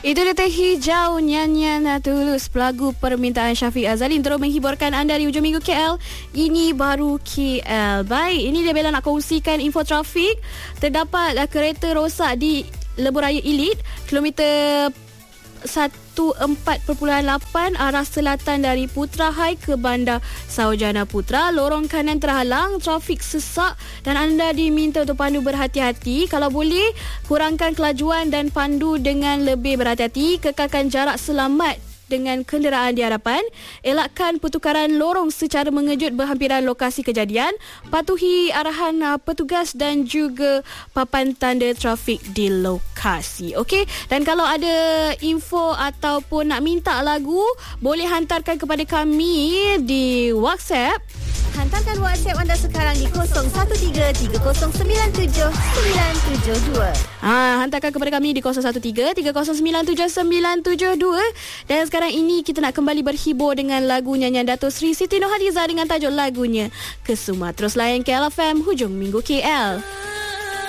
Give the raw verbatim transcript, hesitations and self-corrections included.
Itu dia Teh Hijau, nyanyian Tulus, pelagu permintaan Syafiq Azali untuk menghiburkan anda di hujung minggu K L. Ini baru K L. Baik, ini dia Bella nak kongsikan info trafik. Terdapat uh, kereta rosak di Lebuh-Raya Elite, kilometer satu empat perpuluhan lapan arah selatan dari Putra High ke Bandar Saujana Putra. Lorong kanan terhalang, trafik sesak dan anda diminta untuk pandu berhati-hati. Kalau boleh, kurangkan kelajuan dan pandu dengan lebih berhati-hati. Kekalkan jarak selamat dengan kenderaan di hadapan. Elakkan pertukaran lorong secara mengejut berhampiran lokasi kejadian. Patuhi arahan uh, petugas dan juga papan tanda trafik di lokasi. Okey, dan kalau ada info ataupun nak minta lagu, boleh hantarkan kepada kami di WhatsApp. Hantarkan WhatsApp anda sekarang di kosong satu tiga tiga kosong sembilan tujuh sembilan tujuh dua. Ha, hantarkan kepada kami di kosong satu tiga tiga kosong sembilan tujuh sembilan tujuh dua. Dan sekarang ini kita nak kembali berhibur dengan lagu nyanyian Dato' Sri Siti Nurhaliza dengan tajuk lagunya Kesuma. Terus layan K L F M hujung minggu K L.